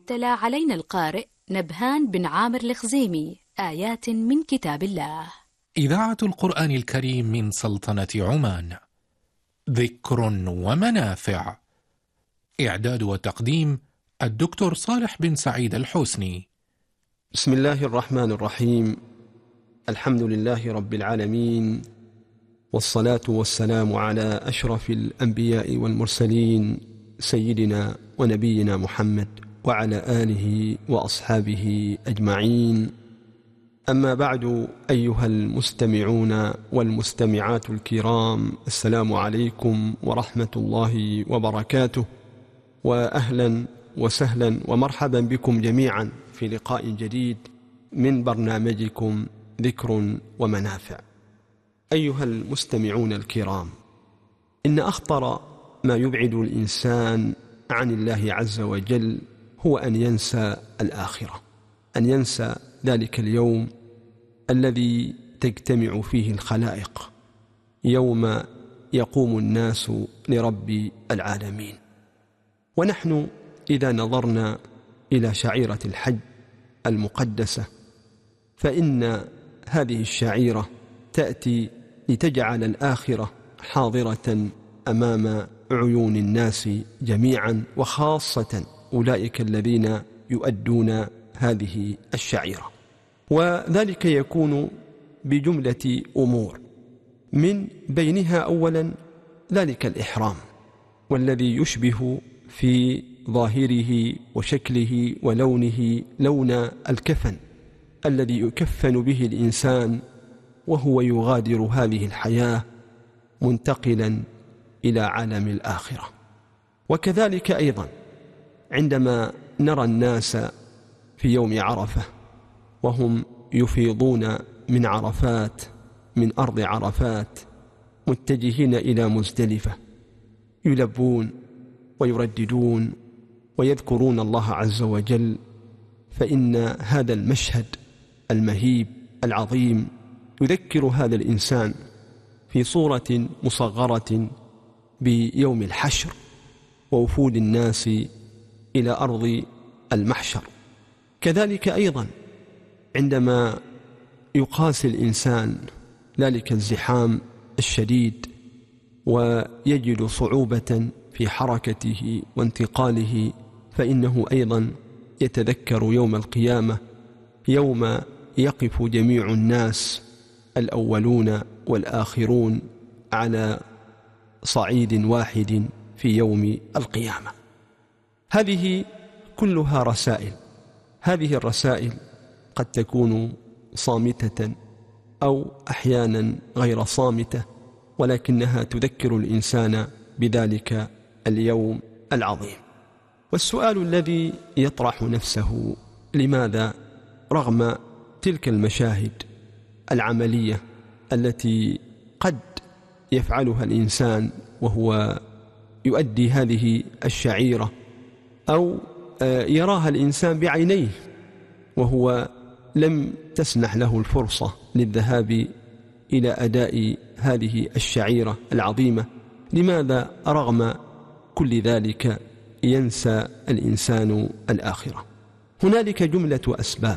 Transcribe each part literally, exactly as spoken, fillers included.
تلا علينا القارئ نبهان بن عامر الخزيمي آيات من كتاب الله. إذاعة القرآن الكريم من سلطنة عمان. ذكر ومنافع. إعداد وتقديم الدكتور صالح بن سعيد الحسني. بسم الله الرحمن الرحيم. الحمد لله رب العالمين، والصلاة والسلام على أشرف الأنبياء والمرسلين سيدنا ونبينا محمد وعلى آله وأصحابه أجمعين. أما بعد، أيها المستمعون والمستمعات الكرام، السلام عليكم ورحمة الله وبركاته، وأهلا وسهلا ومرحبا بكم جميعا في لقاء جديد من برنامجكم ذكر ومنافع. أيها المستمعون الكرام، إن أخطر ما يبعد الإنسان عن الله عز وجل هو أن ينسى الآخرة، أن ينسى ذلك اليوم الذي تجتمع فيه الخلائق، يوم يقوم الناس لرب العالمين. ونحن إذا نظرنا إلى شعيرة الحج المقدسة، فإن هذه الشعيرة تأتي لتجعل الآخرة حاضرة أمام عيون الناس جميعا، وخاصة أولئك الذين يؤدون هذه الشعيرة. وذلك يكون بجملة أمور، من بينها أولا ذلك الإحرام، والذي يشبه في ظاهره وشكله ولونه لون الكفن الذي يكفن به الإنسان وهو يغادر هذه الحياة منتقلا إلى عالم الآخرة. وكذلك أيضا عندما نرى الناس في يوم عرفة وهم يفيضون من عرفات، من أرض عرفات، متجهين إلى مزدلفة، يلبون ويرددون ويذكرون الله عز وجل، فإن هذا المشهد المهيب العظيم يذكر هذا الإنسان في صورة مصغرة بيوم الحشر ووفود الناس إلى أرض المحشر. كذلك أيضا عندما يقاسي الإنسان ذلك الزحام الشديد ويجد صعوبة في حركته وانتقاله، فإنه أيضا يتذكر يوم القيامة، يوم يقف جميع الناس الأولون والآخرون على صعيد واحد في يوم القيامة. هذه كلها رسائل، هذه الرسائل قد تكون صامتة أو أحيانا غير صامتة، ولكنها تذكر الإنسان بذلك اليوم العظيم. والسؤال الذي يطرح نفسه، لماذا رغم تلك المشاهد العملية التي قد يفعلها الإنسان وهو يؤدي هذه الشعيرة، أو يراها الإنسان بعينيه وهو لم تسنح له الفرصة للذهاب إلى أداء هذه الشعيرة العظيمة، لماذا رغم كل ذلك ينسى الإنسان الآخرة؟ هنالك جملة أسباب،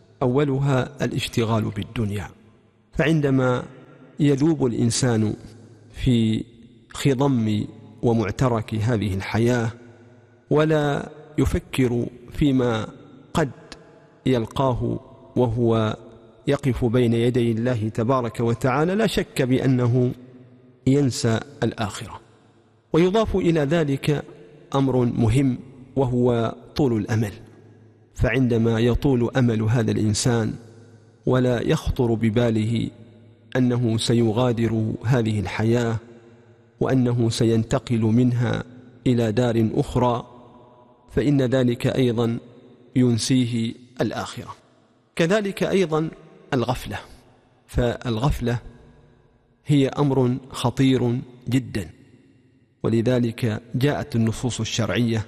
أولها الاشتغال بالدنيا. فعندما يذوب الإنسان في خضم ومعترك هذه الحياة ولا يفكر فيما قد يلقاه وهو يقف بين يدي الله تبارك وتعالى، لا شك بأنه ينسى الآخرة. ويضاف إلى ذلك أمر مهم، وهو طول الأمل. فعندما يطول أمل هذا الإنسان ولا يخطر بباله أنه سيغادر هذه الحياة وأنه سينتقل منها إلى دار أخرى، فإن ذلك أيضا ينسيه الآخرة. كذلك أيضا الغفلة، فالغفلة هي أمر خطير جدا، ولذلك جاءت النصوص الشرعية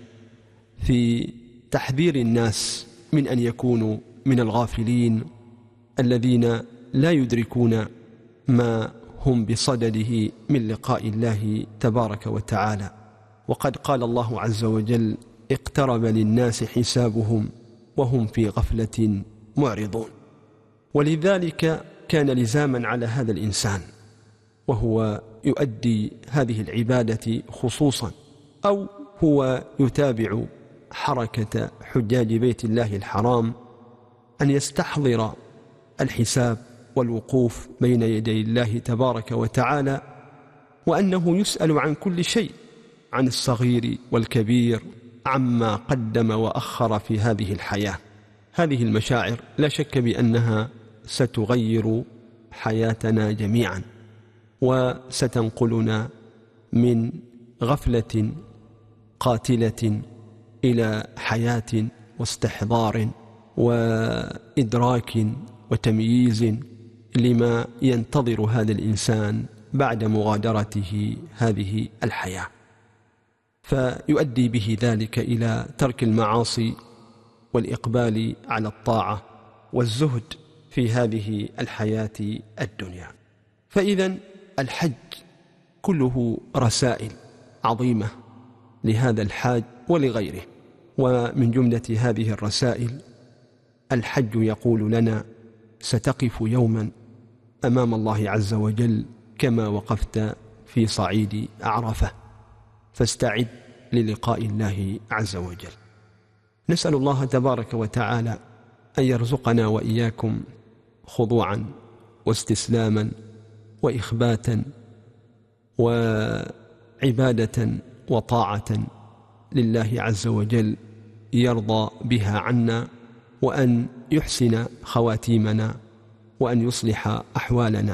في تحذير الناس من أن يكونوا من الغافلين الذين لا يدركون ما هم بصدده من لقاء الله تبارك وتعالى. وقد قال الله عز وجل: اقترب للناس حسابهم وهم في غفلة معرضون. ولذلك كان لزاما على هذا الإنسان وهو يؤدي هذه العبادة خصوصا، أو هو يتابع حركة حجاج بيت الله الحرام، أن يستحضر الحساب والوقوف بين يدي الله تبارك وتعالى، وأنه يسأل عن كل شيء، عن الصغير والكبير، عما قدم وأخر في هذه الحياة. هذه المشاعر لا شك بأنها ستغير حياتنا جميعا، وستنقلنا من غفلة قاتلة إلى حياة واستحضار وإدراك وتمييز لما ينتظر هذا الإنسان بعد مغادرته هذه الحياة، فيؤدي به ذلك إلى ترك المعاصي والإقبال على الطاعة والزهد في هذه الحياة الدنيا. فإذا الحج كله رسائل عظيمة لهذا الحاج ولغيره، ومن جملة هذه الرسائل الحج يقول لنا: ستقف يوما أمام الله عز وجل كما وقفت في صعيد عرفة، فاستعد للقاء الله عز وجل. نسأل الله تبارك وتعالى أن يرزقنا وإياكم خضوعا واستسلاما وإخباتا وعبادة وطاعة لله عز وجل يرضى بها عنا، وأن يحسن خواتيمنا، وأن يصلح أحوالنا.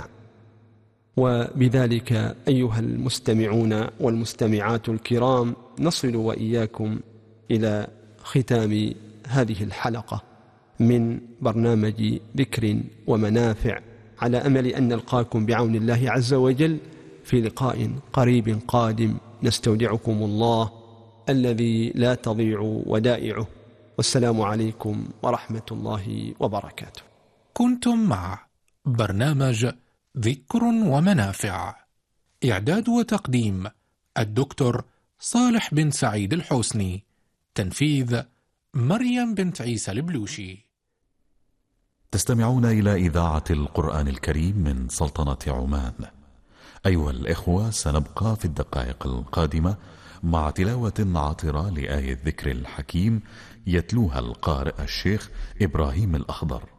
وبذلك أيها المستمعون والمستمعات الكرام نصل وإياكم إلى ختام هذه الحلقة من برنامج ذكر ومنافع، على أمل أن نلقاكم بعون الله عز وجل في لقاء قريب قادم. نستودعكم الله الذي لا تضيع ودائعه، والسلام عليكم ورحمة الله وبركاته. كنتم مع برنامج ذكر ومنافع، إعداد وتقديم الدكتور صالح بن سعيد الحسني، تنفيذ مريم بنت عيسى البلوشي. تستمعون إلى إذاعة القرآن الكريم من سلطنة عمان. أيها الإخوة، سنبقى في الدقائق القادمة مع تلاوة عاطرة لآية ذكر الحكيم يتلوها القارئ الشيخ إبراهيم الأخضر.